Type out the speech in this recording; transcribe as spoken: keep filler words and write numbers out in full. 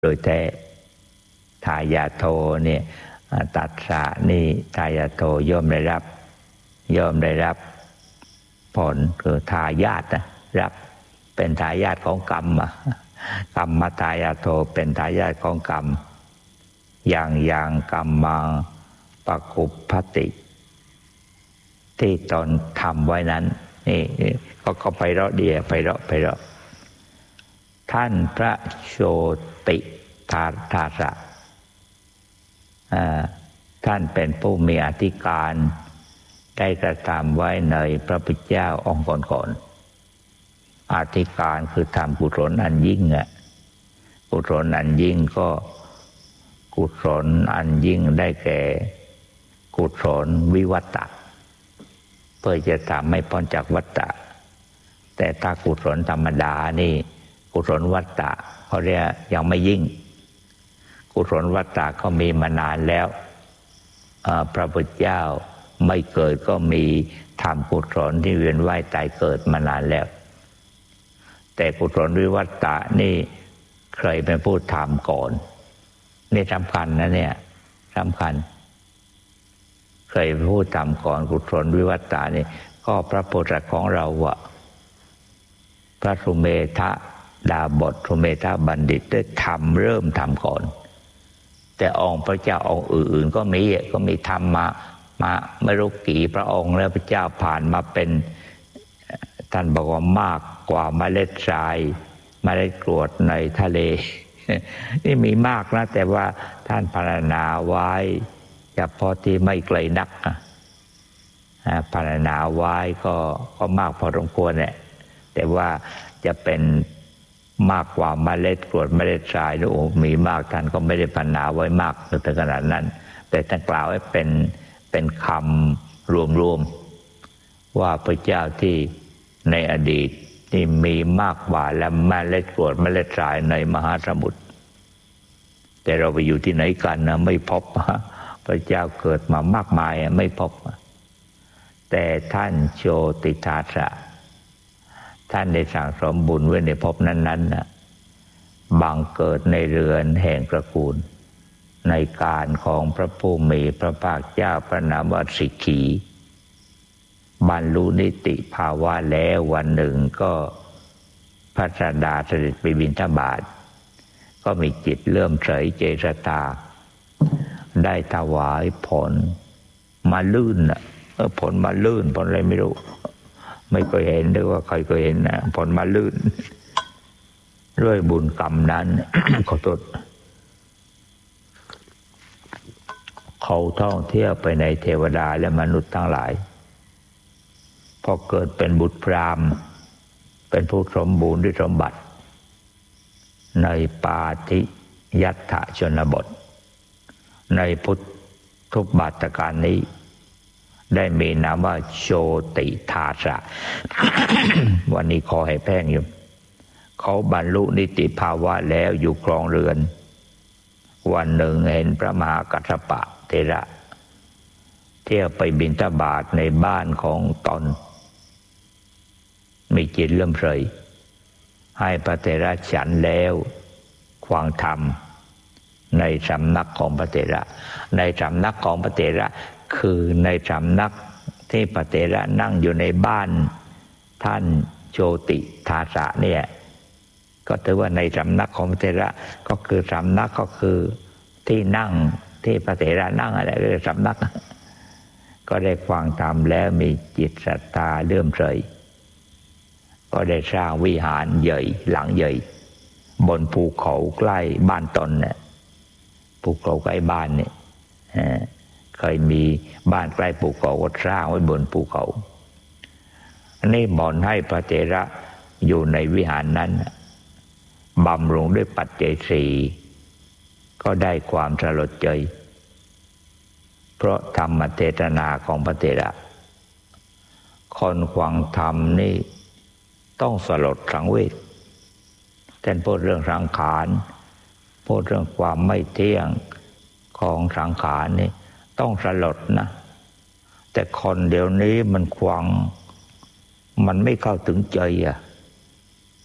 โดยแท้ทายาโทเนี่ยตัสสะนี่ทายาโทย่อมได้รับย่อมได้รับผลคือทายาทนะรับเป็นทายาทของกรรมกรรมทายาโทเป็นทายาทของกรรมอย่างอย่างกรรมังปกุปปติที่ตนทำไว้นั้นนี่ก็ก็ไปเราะเดียไปเราะไปเราะท่านพระโชติทาทาสะท่านเป็นผู้มีอธิการได้กระทำไว้ในพระพุทธเจ้าองค์ก่อนๆอธิการคือทำกุศลอันยิ่งอ่ะกุศลอันยิ่งก็กุศลอันยิ่งได้แก่กุศลวิวัตตะเพื่อจะทำให้พ้นจากวัฏฏะแต่ถ้ากุศลธรรมดานี่กุศลวัฏฏะเขาเรียกยังไม่ยิ่งกุศลวัฏฏะก็มีมานานแล้วพระพุทธเจ้าไม่เกิดก็มีทำกุศลที่เวียนว่ายตายเกิดมานานแล้วแต่กุศลวิวัตตะนี่เคยเป็นผู้ทำก่อนนี่สำคัญนะเนี่ยสำคัญเคยเป็นผู้ทำก่อนกุศลวิวัตตะนี่ก็พระโพธิสัตว์ของเราอะพระสุเมธะดาบทสุเมธะบัณฑิตได้ทำเริ่มทำก่อนแต่องค์พระเจ้าองค์อื่นๆก็มีก็มีทำมามาไม่รู้กี่พระองค์แล้วพระเจ้าผ่านมาเป็นท่านบอกว่ามากกว่าเมล็ดทรายเมล็ดกรวดในทะเลนี่มีมากนะแต่ว่าท่านพรรณนาไว้เฉพาะที่ไม่ไกลนักพรรณนาไว้ก็ก็มากพอสมควรแหละแต่ว่าจะเป็นมากกว่าเมล็ดกรวดเมล็ดทรายโอ้มีมากท่านก็ไม่ได้พรรณนาไว้มากถึงขนาดนั้นแต่ท่านกล่าวไว้เป็นเป็นคำรวมๆว่าพระเจ้าที่ในอดีตที่มีมากกว่าและเมล็ดกรวดเมล็ดทรายในมหาสมุทรแต่เราไปอยู่ที่ไหนกันนะไม่พบพระเจ้าเกิดมามากมายไม่พบแต่ท่านโชติทาสะท่านได้สั่งสมบุญไว้ในภพนั้นๆนะบังเกิดในเรือนแห่งตระกูลในการของพระผู้มีพระภาคเจ้าพระนามว่าสิกขีบรรลุนิติภาวะแล้ววันหนึ่งก็พระสัสดาเสด็จไปบิณฑบาตก็มีจิตเลื่อมใสเจตตาได้ถวายผลมาลื่นน่ะผลมาลื่นผลอะไรไม่รู้ไม่เคยเห็นหรือว่าใครเคยเห็นนะผลมาลื่นด้วยบุญกรรมนั้น ขอโทษเขาท่องเที่ยวไปในเทวดาและมนุษย์ทั้งหลายพอเกิดเป็นบุตรพราหมณ์เป็นผู้สมบูรณ์ด้วยสมบัติในปาติยัตถชนบทในพุทธบาทการนี้ได้มีนามว่าโชติทาสะ วันนี้ขอให้แป้งอยู่เขาบรรลุนิติภาวะแล้วอยู่ครองเรือนวันหนึ่งเห็นพระมหากัสสปะเถระเที่ยวไปบิณฑบาตในบ้านของตนมีจิตเลื่อมใสให้พระเถระฉันแล้วควางธรรมในสำนักของพระเถระในสำนักของพระเถระคือในสำนักที่พระเถระนั่งอยู่ในบ้านท่านโชติทาสะเนี่ยก็ถือว่าในสำนักของพระเถระก็คือสำนักก็คือที่นั่งที่พระเถระนั่งอะไรก็คือสำนักก็ได้ฟังธรรมแล้วมีจิตศรัทธาเลื่อมใสก็ได้สร้างวิหารใหญ่หลังใหญ่บนภูเขาใกล้บ้านตนเนี่ยภูเขาใกล้บ้านเนี่ยเคยมีบ้านใกล้ภูเขาก็สร้างไว้บนภูเขานี่มนต์ให้พระเถระอยู่ในวิหารนั้นบำรุงด้วยปัจจัยสี่ก็ได้ความสลดใจเพราะธรรมเทศนาของพระเถระคนฟังธรรมนี่ต้องสลดสังเวชท่านพูดเรื่องสังขารพูดเรื่องความไม่เที่ยงของสังขารนี่ต้องสลดนะแต่คนเดี๋ยวนี้มันฟังมันไม่เข้าถึงใจอ่ะ